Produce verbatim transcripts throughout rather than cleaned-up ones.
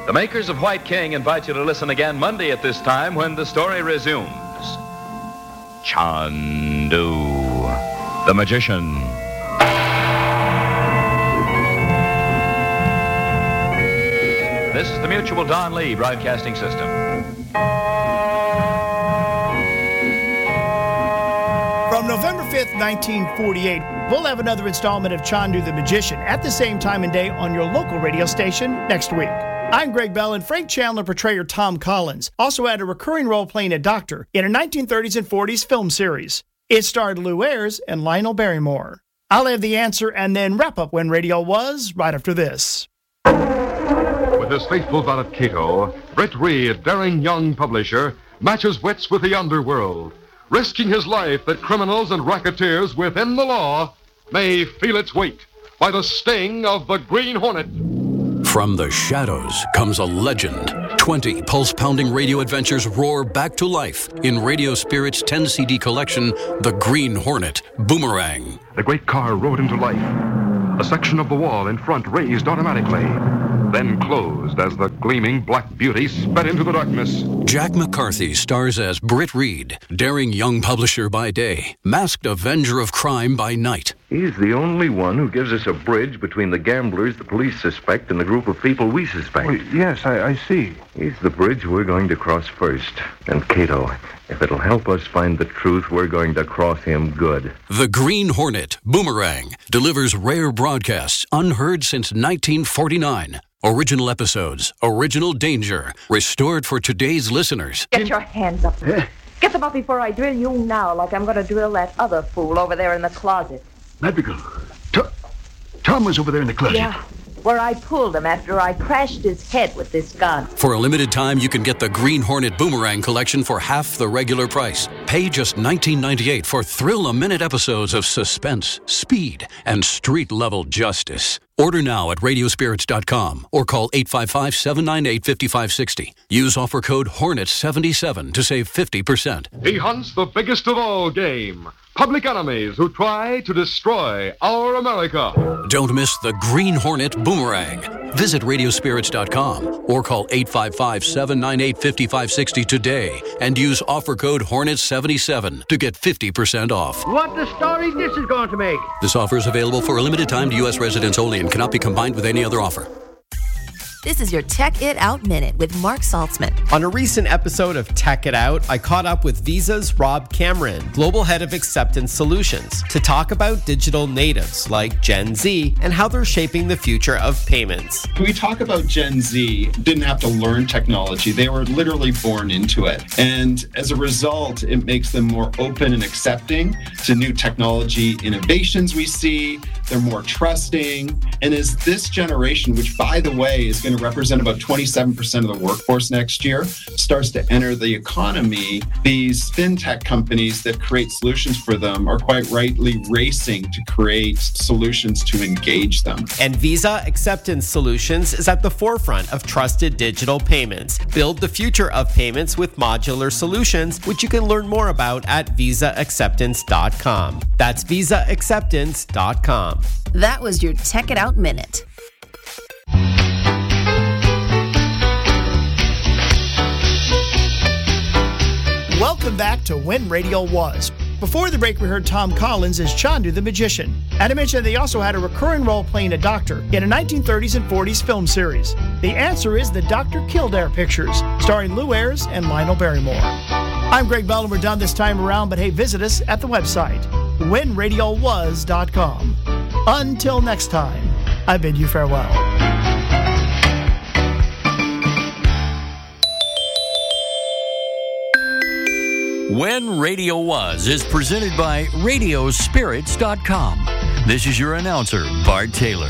The makers of White King invite you to listen again Monday at this time when the story resumes. Chandu, the magician. This is the Mutual Don Lee Broadcasting System. From November fifth, nineteen forty-eight, we'll have another installment of Chandu the Magician at the same time and day on your local radio station next week. I'm Greg Bell, and Frank Chandler, portrayer Tom Collins, also had a recurring role playing a doctor in a nineteen thirties and forties film series. It starred Lou Ayres and Lionel Barrymore. I'll have the answer and then wrap up When Radio Was right after this. With his faithful valet Cato, Britt Reed, daring young publisher, matches wits with the underworld, risking his life that criminals and racketeers within the law may feel its weight by the sting of the Green Hornet. From the shadows comes a legend. twenty pulse-pounding radio adventures roar back to life in Radio Spirit's ten C D collection, The Green Hornet, Boomerang. The great car rode into life. A section of the wall in front raised automatically, then closed as the gleaming black beauty sped into the darkness. Jack McCarthy stars as Britt Reed, daring young publisher by day, masked avenger of crime by night. He's the only one who gives us a bridge between the gamblers the police suspect and the group of people we suspect. Well, yes, I, I see. He's the bridge we're going to cross first. And Cato, if it'll help us find the truth, we're going to cross him good. The Green Hornet, Boomerang, delivers rare broadcasts unheard since nineteen forty-nine. Original episodes, original danger, restored for today's listeners. Get your hands up. Get them up before I drill you now, like I'm going to drill that other fool over there in the closet. Madrigal, Tom, Tom was over there in the closet. Yeah, where I pulled him after I crashed his head with this gun. For a limited time, you can get the Green Hornet Boomerang collection for half the regular price. Pay just nineteen ninety-eight for thrill-a-minute episodes of suspense, speed, and street-level justice. Order now at radio spirits dot com or call eight five five, seven nine eight, five five six zero. Use offer code Hornet seventy-seven to save fifty percent. He hunts the biggest of all game, public enemies who try to destroy our America. Don't miss the Green Hornet Boomerang. Visit radio spirits dot com or call eight five five, seven nine eight, five five six zero today and use offer code Hornet seventy-seven to get fifty percent off. What the story this is going to make? This offer is available for a limited time to U S residents only and cannot be combined with any other offer. This is your Tech It Out Minute with Mark Saltzman. On a recent episode of Tech It Out, I caught up with Visa's Rob Cameron, Global Head of Acceptance Solutions, to talk about digital natives like Gen Z and how they're shaping the future of payments. When we talk about Gen Z, didn't have to learn technology. They were literally born into it. And as a result, it makes them more open and accepting to new technology innovations we see. They're more trusting. And as this generation, which by the way is going to represent about twenty-seven percent of the workforce next year, starts to enter the economy, these fintech companies that create solutions for them are quite rightly racing to create solutions to engage them. And Visa Acceptance Solutions is at the forefront of trusted digital payments. Build the future of payments with modular solutions, which you can learn more about at visa acceptance dot com. That's visa acceptance dot com. That was your Tech It Out Minute. Welcome back to When Radio Was. Before the break, we heard Tom Collins as Chandu the Magician. And I mentioned they also had a recurring role playing a doctor in a nineteen thirties and forties film series. The answer is the Doctor Kildare Pictures, starring Lou Ayres and Lionel Barrymore. I'm Greg Bell, and we're done this time around, but hey, visit us at the website, when radio was dot com. Until next time, I bid you farewell. When Radio Was is presented by radio spirits dot com. This is your announcer, Bart Taylor.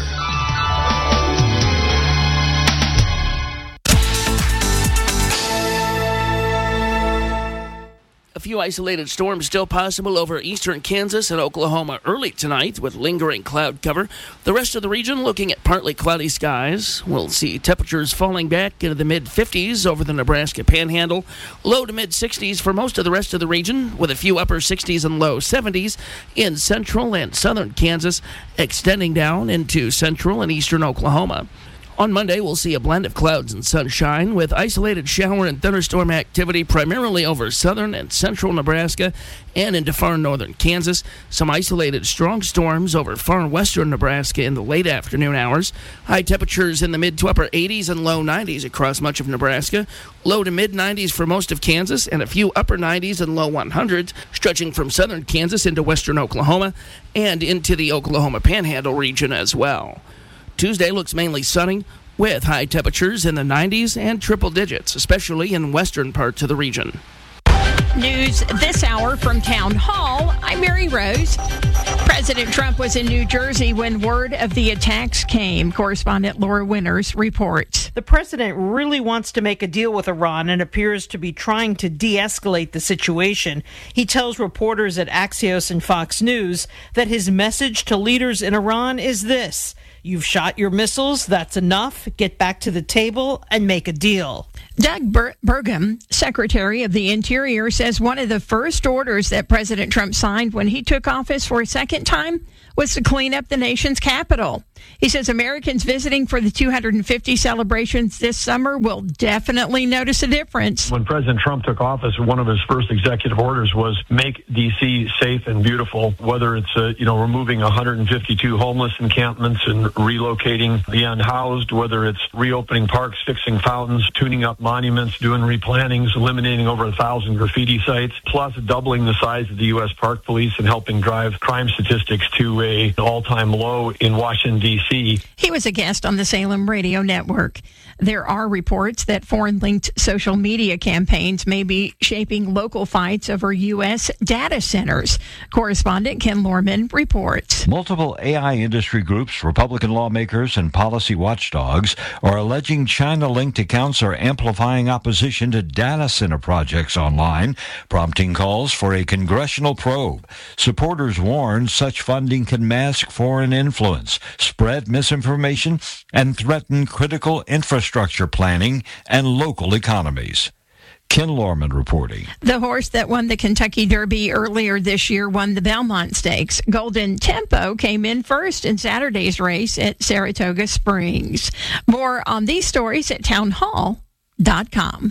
A few isolated storms still possible over eastern Kansas and Oklahoma early tonight with lingering cloud cover. The rest of the region looking at partly cloudy skies. We'll see temperatures falling back into the mid-fifties over the Nebraska Panhandle. Low to mid-sixties for most of the rest of the region with a few upper sixties and low seventies in central and southern Kansas, extending down into central and eastern Oklahoma. On Monday, we'll see a blend of clouds and sunshine with isolated shower and thunderstorm activity primarily over southern and central Nebraska and into far northern Kansas. Some isolated strong storms over far western Nebraska in the late afternoon hours. High temperatures in the mid to upper eighties and low nineties across much of Nebraska. Low to mid nineties for most of Kansas and a few upper nineties and low hundreds stretching from southern Kansas into western Oklahoma and into the Oklahoma Panhandle region as well. Tuesday looks mainly sunny with high temperatures in the nineties and triple digits, especially in western parts of the region. News this hour from Town Hall. I'm Mary Rose. President Trump was in New Jersey when word of the attacks came. Correspondent Laura Winters reports. The president really wants to make a deal with Iran and appears to be trying to de-escalate the situation. He tells reporters at Axios and Fox News that his message to leaders in Iran is this: you've shot your missiles, that's enough. Get back to the table and make a deal. Doug Bur- Burgum, Secretary of the Interior, says one of the first orders that President Trump signed when he took office for a second time was to clean up the nation's capital. He says Americans visiting for the two hundred fifty celebrations this summer will definitely notice a difference. When President Trump took office, one of his first executive orders was make D C safe and beautiful, whether it's, uh, you know, removing one hundred fifty-two homeless encampments and relocating the unhoused, whether it's reopening parks, fixing fountains, tuning up monuments, doing replantings, eliminating over a thousand graffiti sites, plus doubling the size of the U S Park Police and helping drive crime statistics to a all-time low in Washington, D C. He was a guest on the Salem Radio Network. There are reports that foreign-linked social media campaigns may be shaping local fights over U S data centers. Correspondent Ken Lorman reports. Multiple A I industry groups, Republican lawmakers, and policy watchdogs are alleging China-linked accounts are amplifying opposition to data center projects online, prompting calls for a congressional probe. Supporters warn such funding can mask foreign influence, spread misinformation, and threaten critical infrastructure planning and local economies. Ken Lorman reporting. The horse that won the Kentucky Derby earlier this year won the Belmont Stakes. Golden Tempo came in first in Saturday's race at Saratoga Springs. More on these stories at town hall dot com.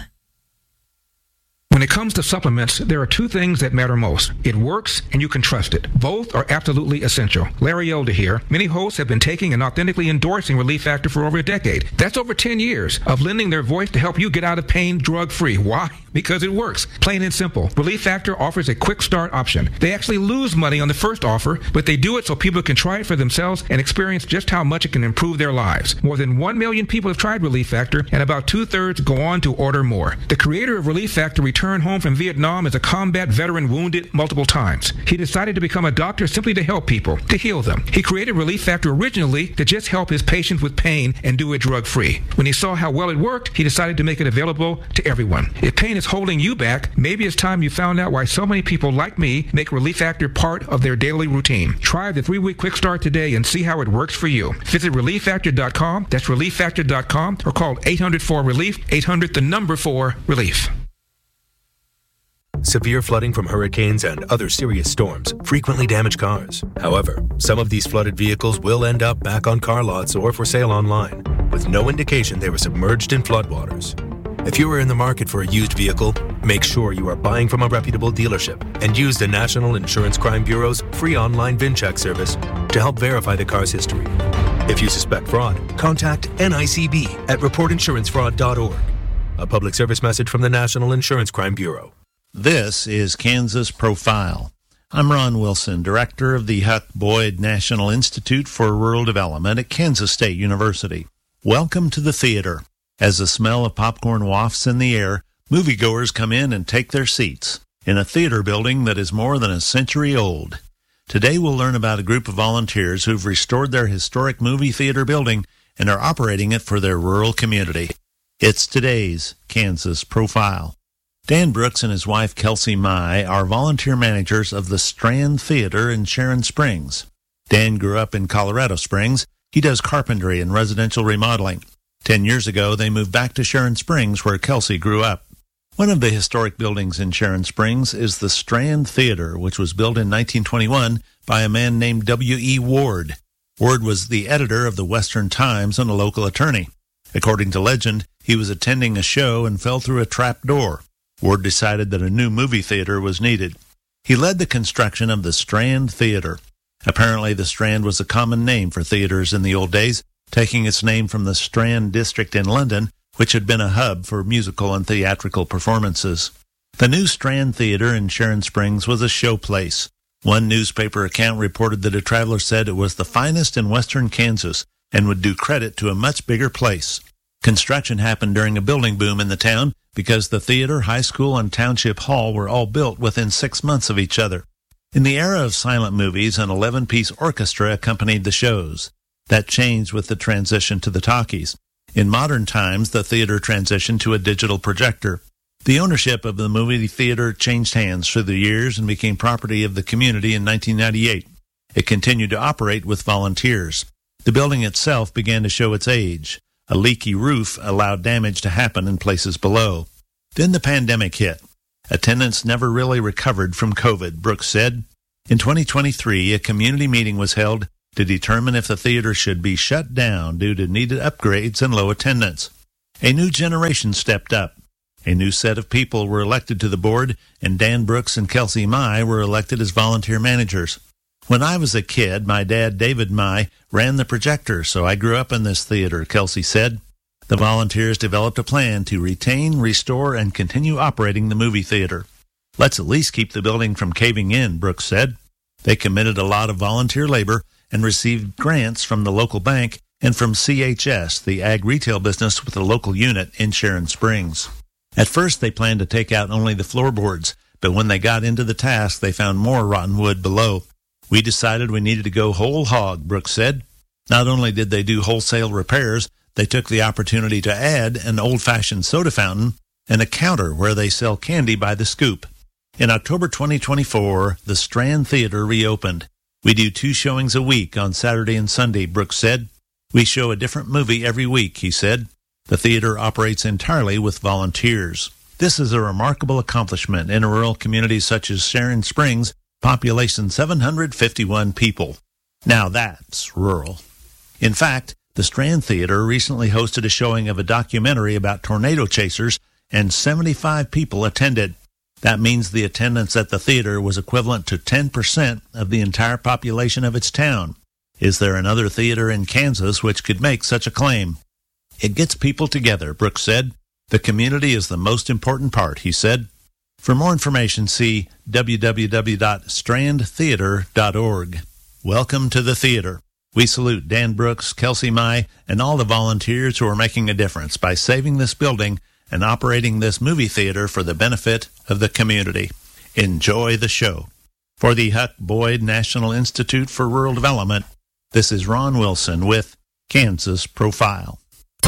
When it comes to supplements, there are two things that matter most. It works and you can trust it. Both are absolutely essential. Larry Elder here. Many hosts have been taking and authentically endorsing Relief Factor for over a decade. That's over ten years of lending their voice to help you get out of pain drug-free. Why? Because it works. Plain and simple. Relief Factor offers a quick start option. They actually lose money on the first offer, but they do it so people can try it for themselves and experience just how much it can improve their lives. More than one million people have tried Relief Factor, and about two-thirds go on to order more. The creator of Relief Factor returned home from Vietnam as a combat veteran wounded multiple times. He decided to become a doctor simply to help people, to heal them. He created Relief Factor originally to just help his patients with pain and do it drug-free. When he saw how well it worked, he decided to make it available to everyone. If pain is holding you back, maybe it's time you found out why so many people like me make Relief Factor part of their daily routine. Try the three-week quick start today and see how it works for you. Visit relief factor dot com, that's relief factor dot com, or call eight hundred four relief, eight hundred the number four relief. Severe flooding from hurricanes and other serious storms frequently damage cars. However, some of these flooded vehicles will end up back on car lots or for sale online, with no indication they were submerged in floodwaters. If you are in the market for a used vehicle, make sure you are buying from a reputable dealership and use the National Insurance Crime Bureau's free online VIN check service to help verify the car's history. If you suspect fraud, contact N I C B at report insurance fraud dot org. A public service message from the National Insurance Crime Bureau. This is Kansas Profile. I'm Ron Wilson, director of the Huck Boyd National Institute for Rural Development at Kansas State University. Welcome to the theater. As the smell of popcorn wafts in the air, moviegoers come in and take their seats in a theater building that is more than a century old. Today we'll learn about a group of volunteers who've restored their historic movie theater building and are operating it for their rural community. It's today's Kansas Profile. Dan Brooks and his wife Kelsey Mai are volunteer managers of the Strand Theater in Sharon Springs. Dan grew up in Colorado Springs. He does carpentry and residential remodeling. Ten years ago, they moved back to Sharon Springs, where Kelsey grew up. One of the historic buildings in Sharon Springs is the Strand Theater, which was built in nineteen twenty-one by a man named W E Ward. Ward was the editor of the Western Times and a local attorney. According to legend, he was attending a show and fell through a trap door. Ward decided that a new movie theater was needed. He led the construction of the Strand Theater. Apparently, the Strand was a common name for theaters in the old days, taking its name from the Strand district in London, which had been a hub for musical and theatrical performances. The new Strand Theater in Sharon Springs was a showplace. One newspaper account reported that a traveler said it was the finest in western Kansas and would do credit to a much bigger place. Construction happened during a building boom in the town because the theater, high school, and township hall were all built within six months of each other. In the era of silent movies, an eleven-piece orchestra accompanied the shows. That changed with the transition to the talkies. In modern times, the theater transitioned to a digital projector. The ownership of the movie theater changed hands through the years and became property of the community in nineteen ninety-eight. It continued to operate with volunteers. The building itself began to show its age. A leaky roof allowed damage to happen in places below. Then the pandemic hit. Attendance never really recovered from COVID, Brooks said. In twenty twenty-three, a community meeting was held to determine if the theater should be shut down due to needed upgrades and low attendance. A new generation stepped up. A new set of people were elected to the board, and Dan Brooks and Kelsey Mai were elected as volunteer managers. When I was a kid, my dad, David Mai, ran the projector, so I grew up in this theater, Kelsey said. The volunteers developed a plan to retain, restore, and continue operating the movie theater. Let's at least keep the building from caving in, Brooks said. They committed a lot of volunteer labor and received grants from the local bank and from C H S, the ag retail business with a local unit in Sharon Springs. At first, they planned to take out only the floorboards, but when they got into the task, they found more rotten wood below. We decided we needed to go whole hog, Brooks said. Not only did they do wholesale repairs, they took the opportunity to add an old-fashioned soda fountain and a counter where they sell candy by the scoop. In October twenty twenty-four, the Strand Theater reopened. We do two showings a week on Saturday and Sunday, Brooks said. We show a different movie every week, he said. The theater operates entirely with volunteers. This is a remarkable accomplishment in a rural community such as Sharon Springs, population seven hundred fifty-one people. Now that's rural. In fact, the Strand Theater recently hosted a showing of a documentary about tornado chasers, and seventy-five people attended. That means the attendance at the theater was equivalent to ten percent of the entire population of its town. Is there another theater in Kansas which could make such a claim? It gets people together, Brooks said. The community is the most important part, he said. For more information, see w w w dot strand theater dot org. Welcome to the theater. We salute Dan Brooks, Kelsey Mai, and all the volunteers who are making a difference by saving this building and operating this movie theater for the benefit of the community. Enjoy the show. For the Huck Boyd National Institute for Rural Development, this is Ron Wilson with Kansas Profile.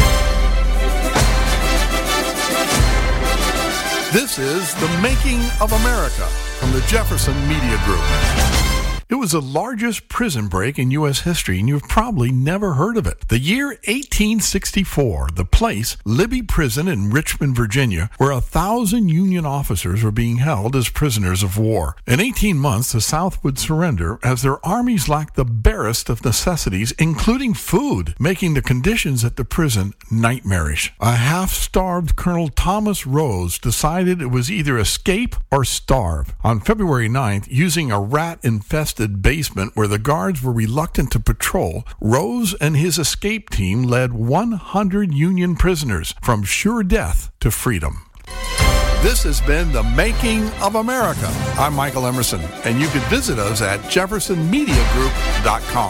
This is The Making of America from the Jefferson Media Group. It was the largest prison break in U S history, and you've probably never heard of it. The year eighteen sixty-four, the place, Libby Prison in Richmond, Virginia, where a thousand Union officers were being held as prisoners of war. In eighteen months, the South would surrender as their armies lacked the barest of necessities, including food, making the conditions at the prison nightmarish. A half-starved Colonel Thomas Rose decided it was either escape or starve. On February ninth, using a rat-infested basement where the guards were reluctant to patrol, Rose and his escape team led one hundred Union prisoners from sure death to freedom. This has been The Making of America. I'm Michael Emerson, and you can visit us at jefferson media group dot com.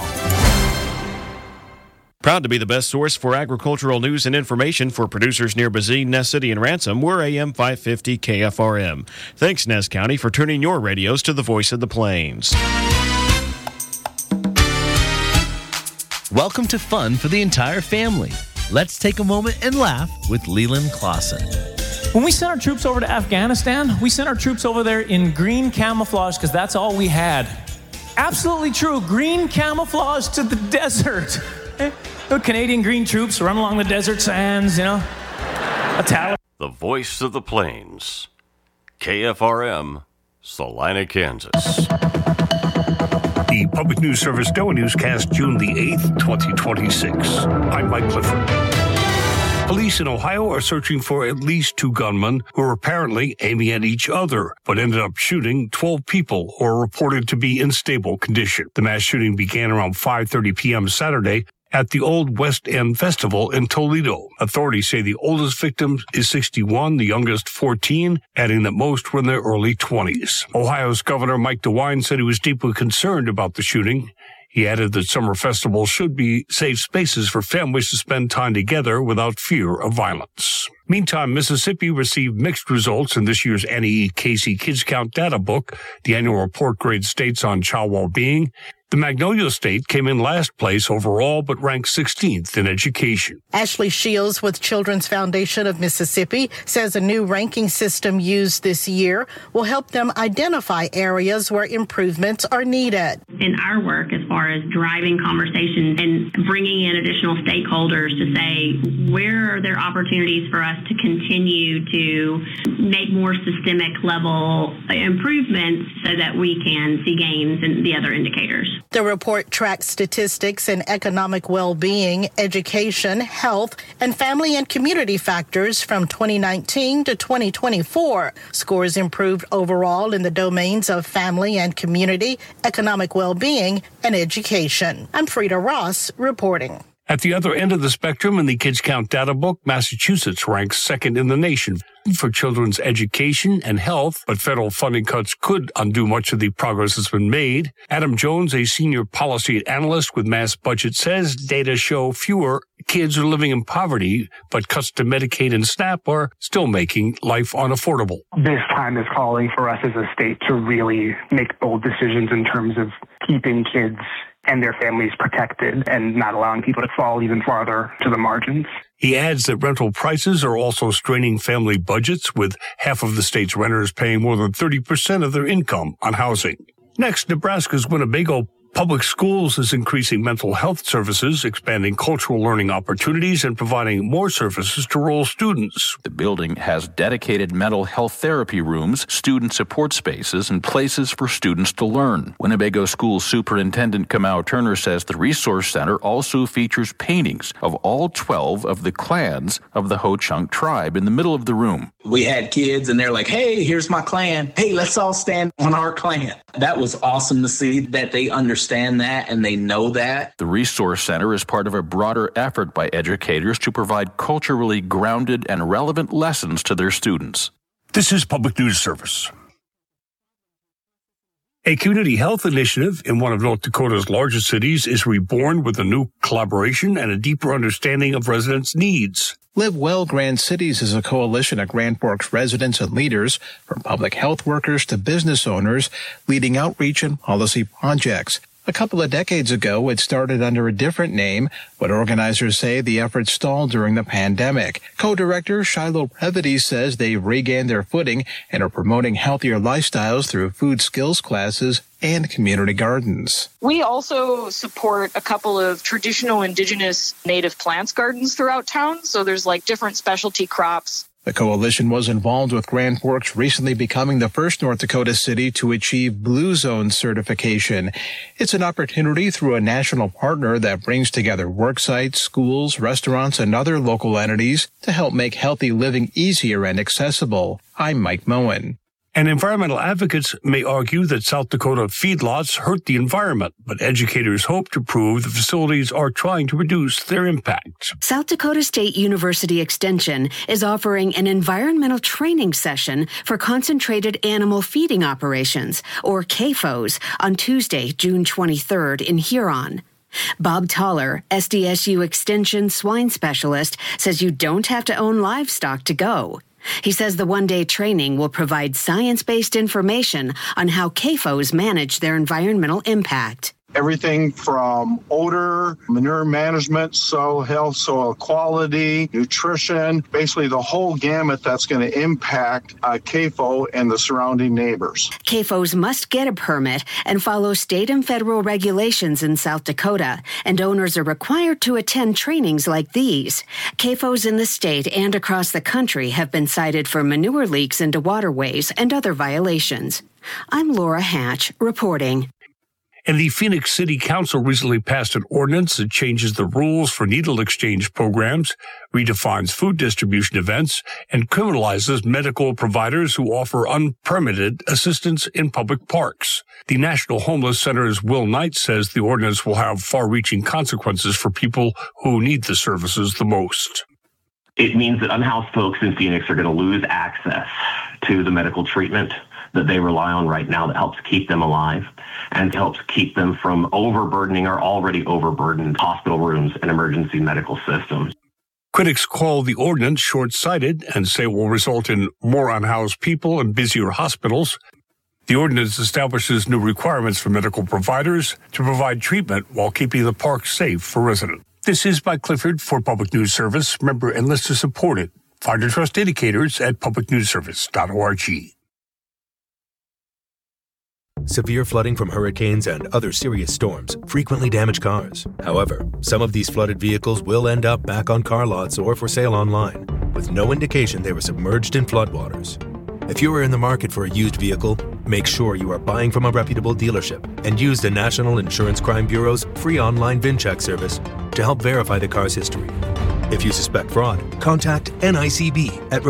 Proud to be the best source for agricultural news and information for producers near Bazine, Ness City, and Ransom. We're A M five fifty K F R M. Thanks, Ness County, for turning your radios to the voice of the plains. Welcome to fun for the entire family. Let's take a moment and laugh with Leland Clausen. When we sent our troops over to Afghanistan, we sent our troops over there in green camouflage because that's all we had. Absolutely true. Green camouflage to the desert. The Canadian green troops run along the desert sands, you know. A Taliban. The voice of the plains. K F R M, Salina, Kansas. The Public News Service NOAA Newscast, June the eighth, twenty twenty-six. I'm Mike Clifford. Police in Ohio are searching for at least two gunmen who were apparently aiming at each other, but ended up shooting twelve people who are reported to be in stable condition. The mass shooting began around five thirty p.m. Saturday at the Old West End Festival in Toledo. Authorities say the oldest victim is sixty-one, the youngest fourteen, adding that most were in their early twenties. Ohio's Governor Mike DeWine said he was deeply concerned about the shooting. He added that summer festivals should be safe spaces for families to spend time together without fear of violence. Meantime, Mississippi received mixed results in this year's Annie E. Casey Kids Count data book. The annual report grades states on child well-being. The Magnolia State came in last place overall, but ranked sixteenth in education. Ashley Shields with Children's Foundation of Mississippi says a new ranking system used this year will help them identify areas where improvements are needed. In our work, as far as driving conversations and bringing in additional stakeholders to say, where are there opportunities for us to continue to make more systemic level improvements so that we can see gains in the other indicators. The report tracks statistics in economic well-being, education, health, and family and community factors from twenty nineteen to twenty twenty-four. Scores improved overall in the domains of family and community, economic well-being, and education. I'm Frida Ross reporting. At the other end of the spectrum in the Kids Count data book, Massachusetts ranks second in the nation for children's education and health, but federal funding cuts could undo much of the progress that's been made. Adam Jones, a senior policy analyst with Mass Budget, says data show fewer kids are living in poverty, but cuts to Medicaid and SNAP are still making life unaffordable. This time is calling for us as a state to really make bold decisions in terms of keeping kids and their families protected and not allowing people to fall even farther to the margins. He adds that rental prices are also straining family budgets, with half of the state's renters paying more than thirty percent of their income on housing. Next, Nebraska's Winnebago Public Schools is increasing mental health services, expanding cultural learning opportunities, and providing more services to rural students. The building has dedicated mental health therapy rooms, student support spaces, and places for students to learn. Winnebago School Superintendent Kamau Turner says the Resource Center also features paintings of all twelve of the clans of the Ho-Chunk tribe in the middle of the room. We had kids and they're like, hey, here's my clan. Hey, let's all stand on our clan. That was awesome to see that they understand that and they know that. The Resource Center is part of a broader effort by educators to provide culturally grounded and relevant lessons to their students. This is Public News Service. A community health initiative in one of North Dakota's largest cities is reborn with a new collaboration and a deeper understanding of residents' needs. Live Well Grand Cities is a coalition of Grand Forks residents and leaders, from public health workers to business owners, leading outreach and policy projects. A couple of decades ago, it started under a different name, but organizers say the effort stalled during the pandemic. Co-director Shiloh Previty says they've regained their footing and are promoting healthier lifestyles through food skills classes and community gardens. We also support a couple of traditional indigenous native plants gardens throughout town, so there's like different specialty crops. The coalition was involved with Grand Forks recently becoming the first North Dakota city to achieve Blue Zone certification. It's an opportunity through a national partner that brings together work sites, schools, restaurants, and other local entities to help make healthy living easier and accessible. I'm Mike Moen. And environmental advocates may argue that South Dakota feedlots hurt the environment, but educators hope to prove the facilities are trying to reduce their impact. South Dakota State University Extension is offering an environmental training session for concentrated animal feeding operations, or C A F Os, on Tuesday, June twenty-third in Huron. Bob Toller, S D S U Extension swine specialist, says you don't have to own livestock to go. He says the one-day training will provide science-based information on how C A F Os manage their environmental impact. Everything from odor, manure management, soil health, soil quality, nutrition, basically the whole gamut that's going to impact uh, C A F O and the surrounding neighbors. C A F Os must get a permit and follow state and federal regulations in South Dakota, and owners are required to attend trainings like these. C A F Os in the state and across the country have been cited for manure leaks into waterways and other violations. I'm Laura Hatch, reporting. And the Phoenix City Council recently passed an ordinance that changes the rules for needle exchange programs, redefines food distribution events, and criminalizes medical providers who offer unpermitted assistance in public parks. The National Homeless Center's Will Knight says the ordinance will have far-reaching consequences for people who need the services the most. It means that unhoused folks in Phoenix are going to lose access to the medical treatment that they rely on right now that helps keep them alive and helps keep them from overburdening our already overburdened hospital rooms and emergency medical systems. Critics call the ordinance short-sighted and say it will result in more unhoused people and busier hospitals. The ordinance establishes new requirements for medical providers to provide treatment while keeping the park safe for residents. This is Mike Clifford for Public News Service, member and listener supported. Find and trust indicators at public news service dot org. Severe flooding from hurricanes and other serious storms frequently damage cars. However, some of these flooded vehicles will end up back on car lots or for sale online, with no indication they were submerged in floodwaters. If you are in the market for a used vehicle, make sure you are buying from a reputable dealership and use the National Insurance Crime Bureau's free online VinCheck service to help verify the car's history. If you suspect fraud, contact N I C B at